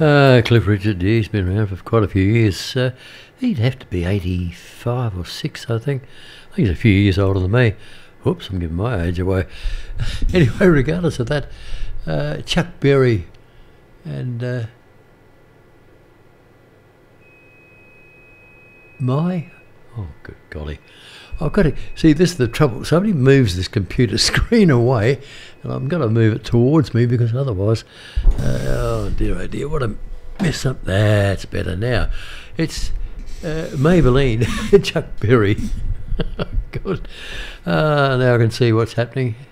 Cliff Richard, he's been around for quite a few years. He'd have to be 85 or 6, I think. I think he's a few years older than me. Whoops, I'm giving my age away. Anyway, regardless of that, Chuck Berry and oh, good golly. I've got to see, this is the trouble. Somebody moves this computer screen away, and I'm going to move it towards me because otherwise, oh dear, what a mess up. That's better now. It's Maybelline, Chuck Berry. Good. Now I can see what's happening.